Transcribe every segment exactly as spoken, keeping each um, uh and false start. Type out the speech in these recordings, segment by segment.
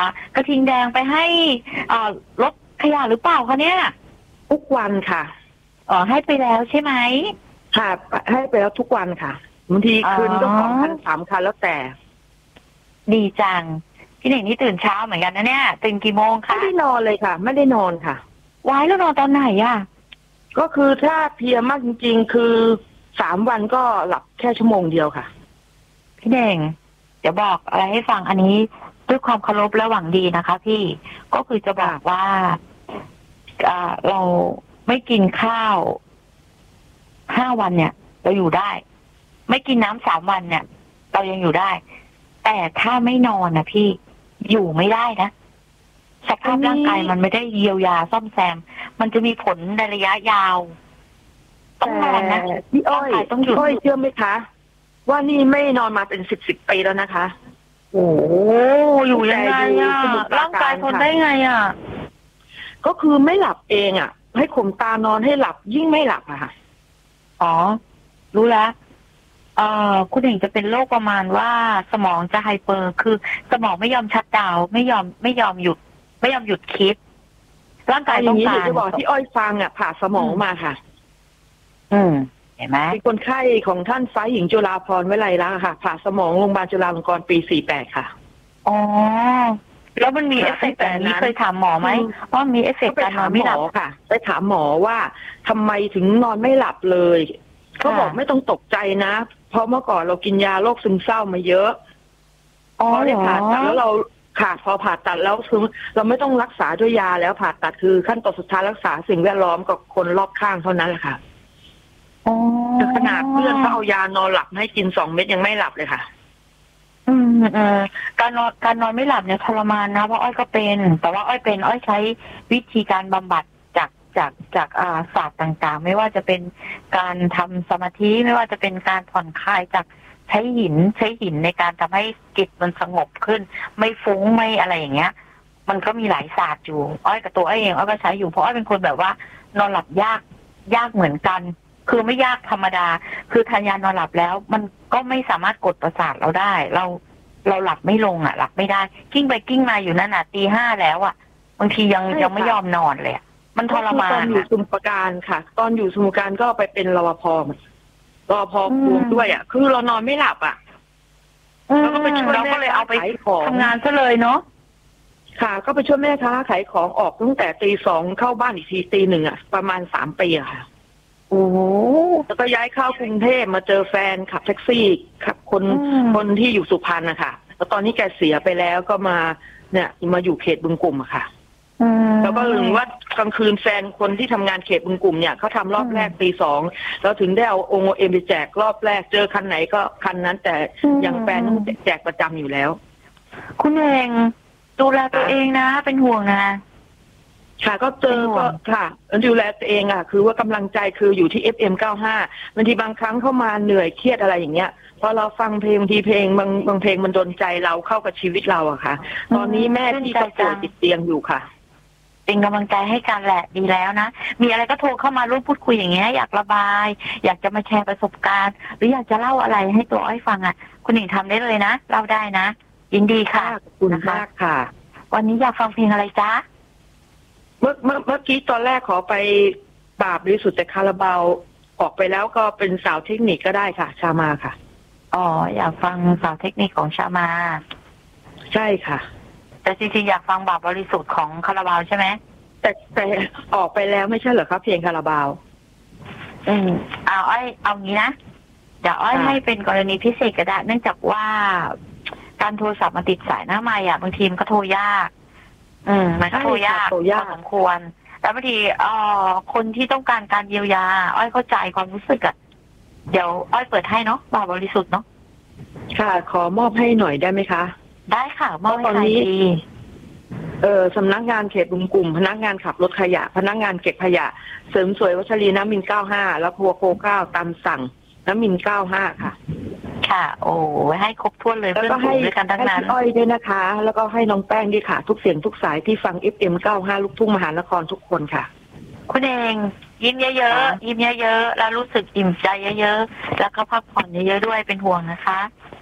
กระทิงแดงไปให้อ่ารถขยะหรือเปล่าคะเนี่ยทุกวันค่ะอ๋อให้ไปแล้วใช่ไหมค่ะให้ไปแล้วทุกวันค่ะบางทีคืนก็สองคันสามคันแล้วแต่ดีจังพี่หนิงนี่ตื่นเช้าเหมือนกันนะเนี่ยตื่นกี่โมงคะไม่ได้นอนเลยค่ะไม่ได้นอนค่ะว้ายแล้วนอนตอนไหนอ่ะก็คือถ้าเพลียมากจริงๆคือสามวันก็หลับแค่ชั่วโมงเดียวค่ะพี่หนิงเดี๋ยวบอกอะไรให้ฟังอันนี้ด้วยความเคารพและหวังดีนะคะพี่ก็คือจะบอกว่าเราไม่กินข้าวห้าวันเนี่ยเราอยู่ได้ไม่กินน้ำสามวันเนี่ยเรายังอยู่ได้แต่ถ้าไม่นอนนะพี่อยู่ไม่ได้นะสภาพร่างกายมันไม่ได้เยียวยาซ่อมแซมมันจะมีผลในระยะยาวต้องนอนนะพี่อ้อยต้องหยุดพี่อ้อยเชื่อไหมคะว่านี่ไม่นอนมาเป็นสิบสิบปีแล้วนะคะโอ้อยู่ยังไงอ่ะร่างกายทนได้ไงอ่ะก็คือไม่หลับเองอ่ะให้ข่มตานอนให้หลับยิ่งไม่หลับอะค่ะอ๋อรู้แล้วเอ่อคุณเองจะเป็นโรคประมาณว่าสมองจะไฮเปอร์คือสมองไม่ยอมชัตดาวน์ไม่ยอมไม่ยอมหยุดไม่ยอมหยุดคิดร่างกายต้องการจะบอกที่อ้อยฟังอ่ะผ่าสมองมาค่ะอืมเห็นไหมมีคนไข้ของท่านฟ้าหญิงจุฬาภรณ์วิไลลักษณ์ค่ะผ่าสมองโรงพยาบาลจุฬาลงกรณ์ปีสี่แปดค่ะอ๋อแล้วมันมีเอฟเฟกต์แบบนี้เคยถามหมอไหมว่ามีเอฟเฟกต์การนอนไม่หลับค่ะไปถามหมอว่าทำไมถึงนอนไม่หลับเลยเขาบอกไม่ต้องตกใจนะเพราะเมื่อก่อนเรากินยาโรคซึมเศร้ามาเยอะพอได้ผ่าตัดแล้วเราค่ะพอผ่าตัดแล้วคือเราไม่ต้องรักษาด้วยยาแล้วผ่าตัดคือขั้นตอนสุดท้ายรักษาสิ่งแวดล้อมกับคนรอบข้างเท่านั้นแหละค่ะขนาดเพื่อนเขาเอายานอนหลับให้กินสองเม็ดยังไม่หลับเลยค่ะอืมเออการนอนการนอนไม่หลับเนี่ยทรมานนะเพราะอ้อยก็เป็นแต่ว่าอ้อยเป็นอ้อยใช้วิธีการบำบัดจากจากจากอ่าศาสตร์ต่างๆไม่ว่าจะเป็นการทำสมาธิไม่ว่าจะเป็นการผ่อนคลายจากใช้หินใช้หินในการทำให้จิตมันสงบขึ้นไม่ฟุ้งไม่อะไรอย่างเงี้ยมันก็มีหลายศาสตร์อยู่อ้อยกับตัวอ้อยเองอ้อยก็ใช้อยู่เพราะอ้อยเป็นคนแบบว่านอนหลับยากยากเหมือนกันคือไม่ยากธรรมดาคือทานยานอนหลับแล้วมันก็ไม่สามารถกดประสาทเราได้เราเราหลับไม่ลงอ่ะหลับไม่ได้กิ้งไปกิ้งมาอยู่นั่นน่ะตีห้าแล้วอ่ะบางทียังยังไม่ยอมนอนเลยมันทรมานตอนอยู่สมุทรปราการค่ะตอนอยู่สมุทรปราการก็ไปเป็นรปภรปภคุมด้วยอ่ะคือเรานอนไม่หลับอ่ะแล้วก็ไปช่วยเราก็เลยเอาไปทำงานซะเลยเนาะค่ะก็ไปช่วยแม่ค้าขายของออกตั้งแต่ตีสองเข้าบ้านอีกทีตีหนึ่งอ่ะประมาณสามปีอะค่ะโอ้แล้วก็ย้ายเข้ากรุงเทพมาเจอแฟนขับแท็กซี่ขับคนคนที่อยู่สุพรรณนะคะแล้วตอนนี้แกเสียไปแล้วก็มาเนี่ยมาอยู่เขตบึงกลุ่มอะค่ะแล้วก็ถึงว่ากลางคืนแฟนคนที่ทำงานเขตบึงกลุ่มเนี่ยเขาทำรอบแรกตีสองแล้วถึงได้เอาองค์เอ็มไปแจกรอบแรกเจอคันไหนก็คันนั้นแต่อย่างแฟนต้องแจกประจำอยู่แล้วคุณเองดูแลตัวเองนะเป็นห่วงนะค่ะก็เจอก็ค่ะดูแลตัวเองอ่ะคือว่ากำลังใจคืออยู่ที่ เอฟ เอ็ม เก้าสิบห้าบางทีบางครั้งเข้ามาเหนื่อยเครียดอะไรอย่างเงี้ยพอเราฟังเพลงบางทีเพลงบางบางเพลงมันโดนใจเราเข้ากับชีวิตเราอะค่ะตอนนี้แม่ที่ก็ป่วยติดเตียงอยู่ค่ะเป็นกำลังใจให้กันแหละดีแล้วนะมีอะไรก็โทรเข้ามาร่วมพูดคุยอย่างเงี้ยอยากระบายอยากจะมาแชร์ประสบการณ์หรืออยากจะเล่าอะไรให้ตัวอ้อยฟังอ่ะคุณหญิงทำได้เลยนะเล่าได้นะยินดีค่ะขอบคุณมากค่ะวันนี้อยากฟังเพลงอะไรจ๊ะเมื่อเมื่อเมื่อกี้ตอนแรกขอไปบาปบริสุทธิ์แต่คาราบาวออกไปแล้วก็เป็นสาวเทคนิคก็ได้ค่ะชามาค่ะอ๋ออยากฟังสาวเทคนิคของชามาใช่ค่ะแต่จริงๆอยากฟังบาปบริสุทธิ์ของคาราบาวใช่ไหมแต่แต่ออกไปแล้วไม่ใช่เหรอครับเพลงคาราบาวอืมเอาอ้อยเอางี้นะเดี๋ยวอ้อยให้เป็นกรณีพิเศษก็ได้เนื่องจากว่าการโทรศัพท์มาติดสายหน้าไมค์อ่ะบางทีมันก็โทรยากอืมมันก็โทรยากพอสมควรแล้วบางทีเอ่อคนที่ต้องการการเยียวยาอ้อยเข้าใจความรู้สึกอ่ะเดี๋ยวอ้อยเปิดให้เนาะบาปบริสุทธิ์เนาะค่ะขอมอบให้หน่อยได้ไหมคะได้ค่ะมอบให้ใครดีเออสำนักงานเขตบึงกลุ่มพนักงานขับรถขยะพนักงานเก็บขยะเสริมสวยวัชรีน้ำมินเก้าห้าแล้วพัวโคเก้าตามสั่งน้ำมินเก้าห้าค่ะค่ะโอ้ให้ครบถ้วนเลยเพื่อนฝูงด้วยกันทั้งนั้นให้อ้อยด้วยนะคะแล้วก็ให้น้องแป้งด้วยค่ะทุกเสียงทุกสายที่ฟัง เอฟ เอ็ม เก้าสิบห้าลูกทุ่งมหานครทุกคนค่ะคุณเองยิ้มเยอะๆยิ้มเยอะๆแล้วรู้สึกอิ่มใจเยอะๆแล้วก็พักผ่อนเยอะๆด้วยเป็นห่วงนะคะ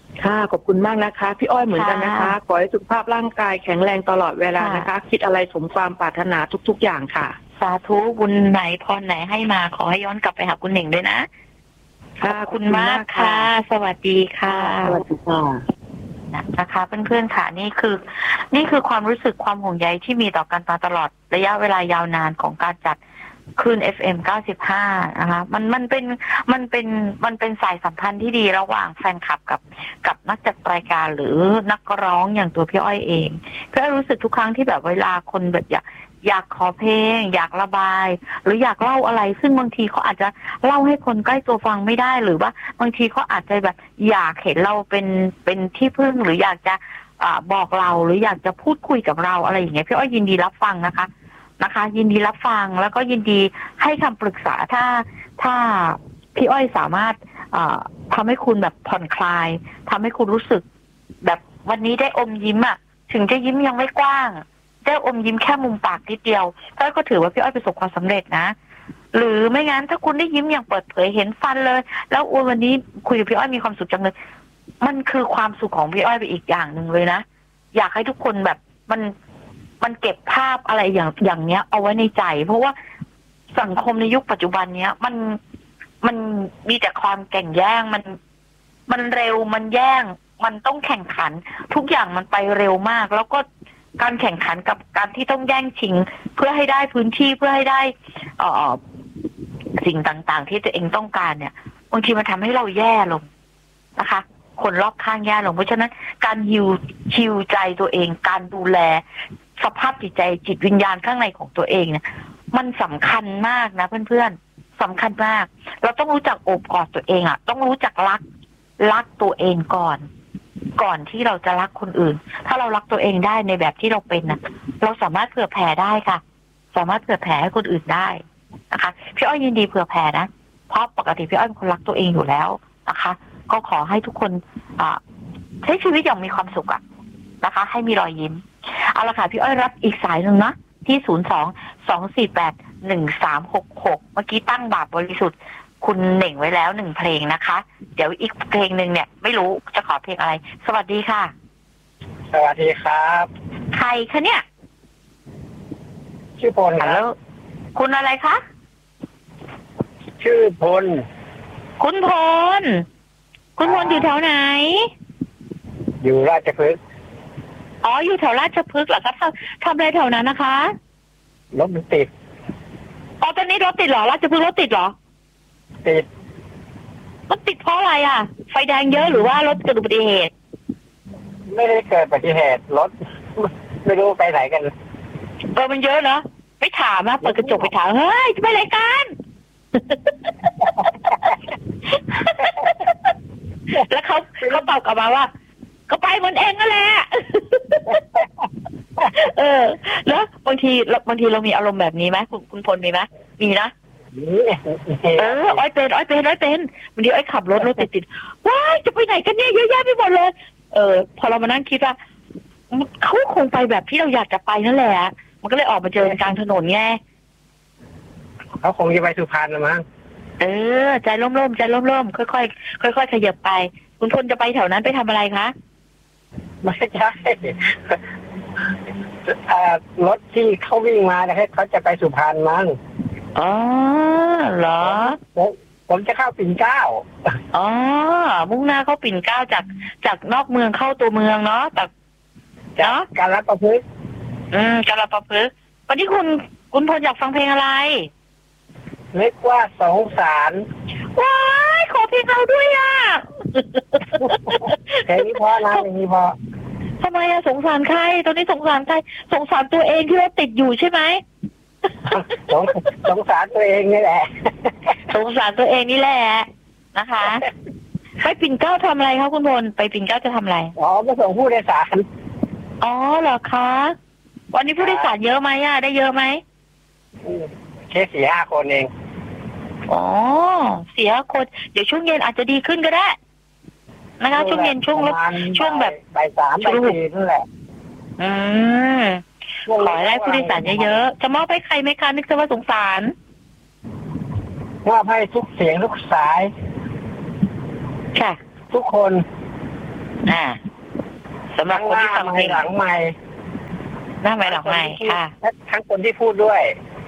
ค่ะขอบคุณมากนะคะพี่อ้อยเหมือนกันนะคะขอให้สุขภาพร่างกายแข็งแรงตลอดเวลานะคะคิดอะไรสมความปรารถนาทุกๆอย่างค่ะสาธุบุญไหนพรไหนให้มาขอให้ย้อนกลับไปหาคุณเหน่งด้วยนะขอบคุณมากค่ะสวัสดีค่ะสวัสดีค่ะนะคะเพื่อนๆค่ะนี่คือนี่คือความรู้สึกความห่วงใยที่มีต่อกันมาตลอดระยะเวลายาวนานของการจัดคลื่น เอฟ เอ็ม เก้าสิบห้านะคะมันมันเป็นมันเป็นมันเป็นสายสัมพันธ์ที่ดีระหว่างแฟนคลับกับกับนักจัดรายการหรือนักร้องอย่างตัวพี่อ้อยเองพี่อ้อยรู้สึกทุกครั้งที่แบบเวลาคนแบบอยากอยากขอเพลงอยากระบายหรืออยากเล่าอะไรซึ่งบางทีเขาอาจจะเล่าให้คนใกล้ตัวฟังไม่ได้หรือว่าบางทีเขาอาจจะแบบอยากเห็นเราเป็นเป็นที่พึ่งหรืออยากจะอ่าบอกเราหรืออยากจะพูดคุยกับเราอะไรอย่างเงี้ยพี่อ้อยยินดีรับฟังนะคะนะคะยินดีรับฟังแล้วก็ยินดีให้คำปรึกษาถ้าถ้าพี่อ้อยสามารถทำให้คุณแบบผ่อนคลายทำให้คุณรู้สึกแบบวันนี้ได้อมยิ้มอ่ะถึงจะยิ้มยังไม่กว้างได้อมยิ้มแค่มุมปากนิดเดียวพี่อ้อยก็ถือว่าพี่อ้อยประสบความสำเร็จนะหรือไม่งั้นถ้าคุณได้ยิ้มอย่างเปิดเผยเห็นฟันเลยแล้วอวันนี้คุยกับพี่อ้อยมีความสุขจังเลยมันคือความสุขของพี่อ้อยไปอีกอย่างหนึ่งเลยนะอยากให้ทุกคนแบบมันมันเก็บภาพอะไรอย่างอย่างเนี้ยเอาไว้ในใจเพราะว่าสังคมในยุคปัจจุบันเนี้ยมันมันมีแต่ความแข่งแย่งมันมันเร็วมันแย่งมันต้องแข่งขันทุกอย่างมันไปเร็วมากแล้วก็การแข่งขันกับการที่ต้องแย่งชิงเพื่อให้ได้พื้นที่เพื่อให้ได้เอ่อสิ่งต่างๆที่ตัวเองต้องการเนี่ยบางทีมันทำให้เราแย่ลงนะคะคนรอบข้างแย่ลงเพราะฉะนั้นการฮิวฮิวใจตัวเองการดูแลสภาพจิตใจจิตวิญญาณข้างในของตัวเองเนี่ยมันสำคัญมากนะเพื่อนๆสำคัญมากเราต้องรู้จักโอบกอดตัวเองอ่ะต้องรู้จักรักรักตัวเองก่อนก่อนที่เราจะรักคนอื่นถ้าเรารักตัวเองได้ในแบบที่เราเป็นนะเราสามารถเผื่อแผ่ได้ค่ะสามารถเผื่อแผ่ให้คนอื่นได้นะคะพี่อ้อยยินดีเผื่อแผ่นะเพราะปกติพี่อ้อยเป็นคนรักตัวเองอยู่แล้วนะคะก็ขอให้ทุกคนใช้ชีวิตอย่างมีความสุขอะนะคะให้มีรอยยิ้มเอาละค่ะพี่อ้อยรับอีกสายหนึ่งนะที่ศูนย์สองสองสี่แปดหนึ่งสามหกหกเมื่อกี้ตั้งบาปบริสุทธิ์คุณเหน่งไว้แล้วหนึ่งเพลงนะคะเดี๋ยวอีกเพลงหนึ่งเนี่ยไม่รู้จะขอเพลงอะไรสวัสดีค่ะสวัสดีครับใครคะเนี่ยชื่อพลครับคุณอะไรคะชื่อพลคุณพลคุณพลอยู่แถวไหนอยู่ราชพฤกษ์อ๋ออยู่แถวราชพฤกษ์เหรอคะทำทำอะไรแถวนั้นนะคะรถมันติดอ๋อตอนนี้รถติดเหรอราชพฤกษ์รถติดเหรอติดรถติดเพราะอะไรอ่ะไฟแดงเยอะหรือว่ารถเกิดอุบัติเหตุไม่ได้เกิดอุบัติเหตุรถไม่รู้ไปไหนกันเออมันเยอะเนาะไม่ถามนะเปิดกระจกไปถามเฮ้ยจะไปไหนกันแล้วเขาเขาตอบกลับมาว่าก็ไปเหมือนเองนั่นแหละเออแล้วบางทีบางทีเรามีอารมณ์แบบนี้ไหมคุณคุณพลมีไหมมีนะเอออ้อยเป็นอ้อยเป็นอ้อยเป็นบางทีอ้อยขับรถรถติดติดว้ายจะไปไหนกันเนี่ยเยอะแยะไปหมดเลยเออพอเรามานั่งคิดว่าเขาคงไปแบบที่เราอยากจะไปนั่นแหละมันก็เลยออกมาเจอกลางถนนไงเขาคงจะไปสุพรรณนะมั้งเออใจร่มๆใจร่มๆค่อยๆค่อยๆขยับไปคุณพลจะไปแถวนั้นไปทำอะไรคะไม่ใช่รถที่เขาวิ่งมาเนี่ยเขาจะไปสุพรรณมั้งอ๋อเหรอผมจะเข้าปิ่นเกล้าอ๋อมุ่งหน้าเข้าปิ่นเกล้าจากจากนอกเมืองเข้าตัวเมืองเนาะแต่เนาะการรับประพฤกษ์อืมการรับประพฤกษ์วันนี้คุณคุณพลอยากฟังเพลงอะไรเรียกว่าสงสารว้ายขอเพลงเราด้วยอ่ะเพลงนี้พอนะเพลงนี้พอทำไมอะสงสารใครตอนนี้สงสารใครสงสารตัวเองที่เราติดอยู่ใช่ไหมสงสงสารตัวเองนี่แหละสงสารตัวเองนี่แหละนะคะไปปิ่นเกล้าทำอะไรคะคุณพลไปปิ่นเกล้าจะทำอะไรอ๋อมาส่งผู้โดยสารอ๋อเหรอคะวันนี้ผู้โดยสารเยอะไหมอะได้เยอะไหมแค่สี่ห้าคนเองอ๋อเสียคนเดี๋ยวช่วงเย็นอาจจะดีขึ้นก็ได้นะคะช่วงเย็นช่วงช่วงแบบบ่ายสามบ่ายสี่นั่นแหละอืมขอให้ได้ผู้โดยสารเยอะๆจะมอบให้ใครไหมคะนึกซะว่าสงสารมอบให้ทุกเสียงทุกสายค่ะทุกคนอ่าสำหรับคนที่ฟังเพลงหลังไมค์หน้าไม้หลังไม้ค่ะทั้งคนที่พูดด้วย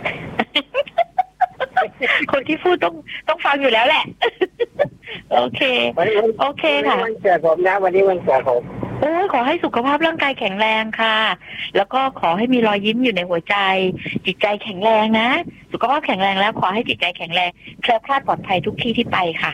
คนที่พูดต้องต้องฟังอยู่แล้วแหละ โอเคโอเคค่ะวันเกิดผมนะวันนี้วันเกิดผมโอ้ขอให้สุขภาพร่างกายแข็งแรงค่ะแล้วก็ขอให้มีรอยยิ้มอยู่ในหัวใจจิตใจแข็งแรงนะสุขภาพแข็งแรงแล้วขอให้จิตใจแข็งแรงแคล้วคลาดปลอดภัยทุกที่ที่ไปค่ะ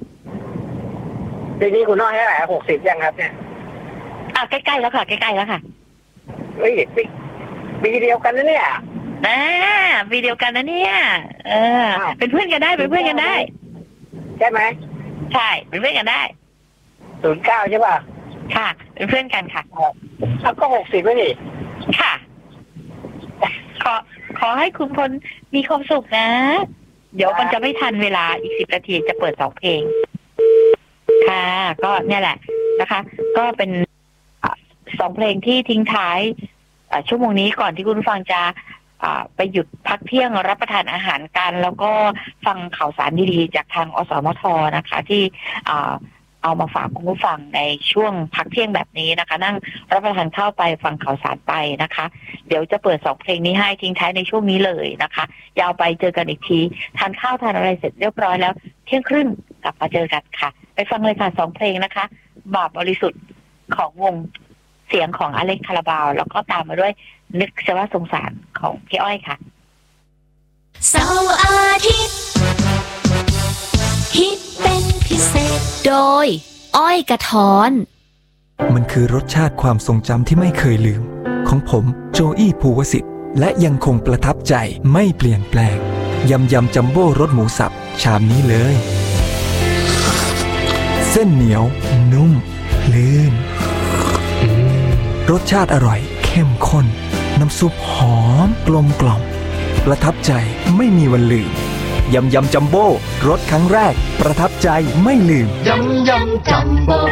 ปีนี้คุณน้อยเท่าไหร่หกสิบยังครับเนี่ยอ่ะใกล้ๆแล้วค่ะใกล้ๆแล้วค่ะเฮ้ยปีปีเดียวกันนะเนี่ยอ่าปีเดียวกันนะเนี่ยเออเป็นเพื่อนกันได้เป็นเพื่อนกันได้ใช่ไหมใช่เป็นเพื่อนกันได้ศูนย์เก้าใช่ป่ะค่ะเป็นเพื่อนกันค่ะเขาก็หกสิบไม่ดิค่ะขอขอให้คุณพลมีความสุขนะเดี๋ยวมันจะไม่ทันเวลาอีกสิบนาทีจะเปิดสองเพลงค่ะก็เนี่ยแหละนะคะ ก็เป็นสองเพลงที่ทิ้งท้ายชั่วโมงนี้ก่อนที่คุณฟังจะไปหยุดพักเที่ยงรับประทานอาหารกันแล้วก็ฟังข่าวสารดีๆจากทางอสมทนะคะที่เอามาฝากคุณผู้ฟังในช่วงพักเที่ยงแบบนี้นะคะนั่งรับประทานข้าวไปฟังข่าวสารไปนะคะเดี๋ยวจะเปิดสองเพลงนี้ให้ทิ้งท้ายในช่วงนี้เลยนะคะยาวไปเจอกันอีกทีทานข้าวทานอะไรเสร็จเรียบร้อยแล้วเที่ยงครึ่งกลับมาเจอกันค่ะไปฟังเลยค่ะสองเพลงนะคะบาปบริสุทธิ์ของวงเสียงของอเล็กคาราบาวแล้วก็ตามมาด้วยนึกเสียว่าสงสารของพี่อ้อยค่ะเสาร์อาทิตย์ฮิตเป็นพิเศษโดยอ้อยกระท้อนมันคือรสชาติความทรงจำที่ไม่เคยลืมของผมโจอี้ภูวสิทธิ์และยังคงประทับใจไม่เปลี่ยนแปลงยำยำจัมโบ้รสหมูสับชามนี้เลยเส้นเหนียวนุ่มลื่นรสชาติอร่อยเข้มข้นน้ำซุปหอมกลมกล่อมประทับใจไม่มีวันลืมยำยำจัมโบ้รสครั้งแรกประทับใจไม่ลืมยำยำจัมโบ้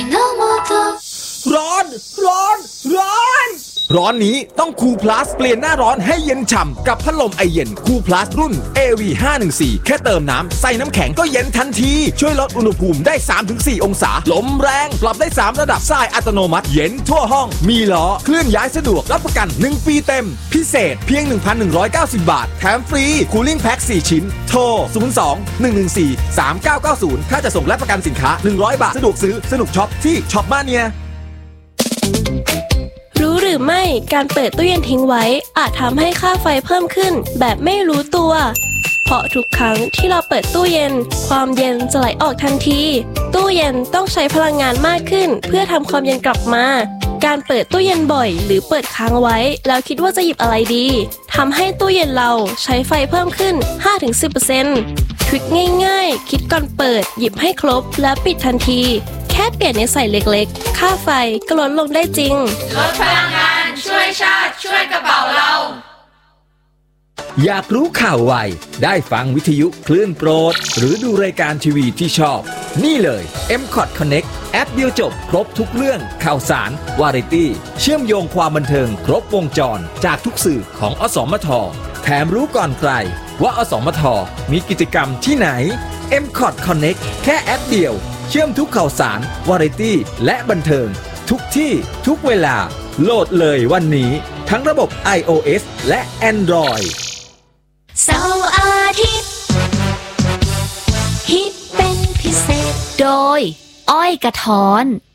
ร้อนร้อนร้อนร้อนนี้ต้องคูลพลัสเปลี่ยนหน้าร้อนให้เย็นฉ่ำกับพัดลมไอเย็นคูลพลัสรุ่น เอ วี ห้าหนึ่งสี่ แค่เติมน้ำใส่น้ำแข็งก็เย็นทันทีช่วยลดอุณหภูมิได้ สามถึงสี่ องศาลมแรงปรับได้สามระดับทรายอัตโนมัติเย็นทั่วห้องมีล้อเคลื่อนย้ายสะดวกรับประกันหนึ่งปีเต็มพิเศษเพียง หนึ่งพันหนึ่งร้อยเก้าสิบ บาทแถมฟรีคูลิ่งแพ็คสี่ชิ้นโทรศูนย์ สอง หนึ่ง หนึ่ง สี่ สาม เก้า เก้า ศูนย์ถ้าจะส่งและประกันสินค้าหนึ่งร้อยบาทสะดวกซื้อสนุกช็อปที่ช็อปมาเนียรู้หรือไม่การเปิดตู้เย็นทิ้งไว้อาจทำให้ค่าไฟเพิ่มขึ้นแบบไม่รู้ตัวเพราะทุกครั้งที่เราเปิดตู้เย็นความเย็นจะไหลออกทันทีตู้เย็นต้องใช้พลังงานมากขึ้นเพื่อทำความเย็นกลับมาการเปิดตู้เย็นบ่อยหรือเปิดค้างไว้แล้วคิดว่าจะหยิบอะไรดีทำให้ตู้เย็นเราใช้ไฟเพิ่มขึ้น ห้าถึงสิบเปอร์เซ็นต์ ทริคง่ายๆคิดก่อนเปิดหยิบให้ครบและปิดทันทีแค่เปลี่ยนนิสัยเล็กๆค่าไฟก็ลดลงได้จริงลดพลังงานช่วยชาติช่วยกระเป๋าเราอยากรู้ข่าวไวได้ฟังวิทยุคลื่นโปรดหรือดูรายการทีวีที่ชอบนี่เลย เอ็ม คอท Connect แอปเดียวจบครบทุกเรื่องข่าวสารวาไรตี้เชื่อมโยงความบันเทิงครบวงจรจากทุกสื่อของอสมทแถมรู้ก่อนใครว่าอสมทมีกิจกรรมที่ไหน เอ็ม คอท Connect แค่แอปเดียวเชื่อมทุกข่าวสารวาไรตี้และบันเทิงทุกที่ทุกเวลาโหลดเลยวันนี้ทั้งระบบ ไอ โอ เอส และ Android เสาร์อาทิตย์ฮิตเป็นพิเศษโดยอ้อยกระท้อน